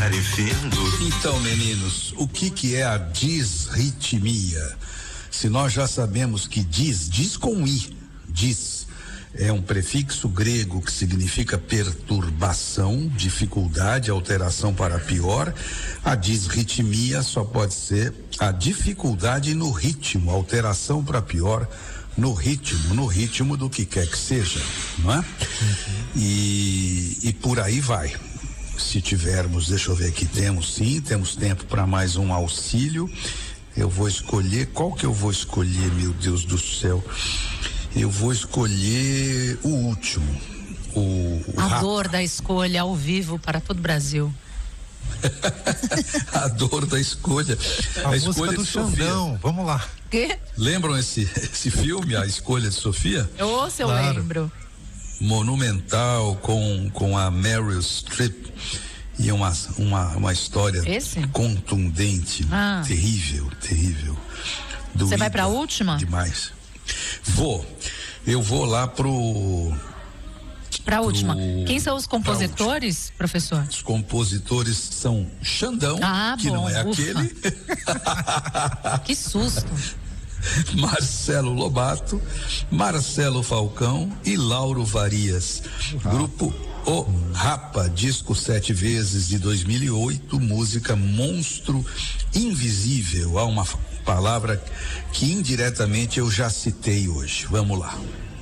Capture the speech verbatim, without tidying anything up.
Então, meninos, o que que é a disritmia? Se nós já sabemos que diz, diz com i, diz, é um prefixo grego que significa perturbação, dificuldade, alteração para pior. A disritmia só pode ser a dificuldade no ritmo, alteração para pior no ritmo, no ritmo do que quer que seja, não é? Uhum. E, e por aí vai. Se tivermos, deixa eu ver aqui, temos sim, temos tempo para mais um auxílio. Eu vou escolher, qual que eu vou escolher, meu Deus do céu? Eu vou escolher o último. O, o a rap. dor da escolha ao vivo para todo o Brasil. A dor da escolha. A, a música escolha do de Xandão, Sofia. Vamos lá. Quê? Lembram esse, esse filme, A Escolha de Sofia? Ô, se eu Claro. lembro. Monumental, com, com a Meryl Streep. E uma, uma, uma história Esse? contundente, Ah. terrível, terrível. Você vai Doída pra última? Demais. Vou. Eu vou lá pro. Pra última. Pro- Quem são os compositores, professor? Os compositores são Xandão, Ah, que bom, não é ufa. aquele. Que susto. Marcelo Lobato, Marcelo Falcão e Lauro Varias. Grupo O Rapa, disco sete vezes de dois mil e oito, música Monstro Invisível. Há uma palavra que indiretamente eu já citei hoje. Vamos lá.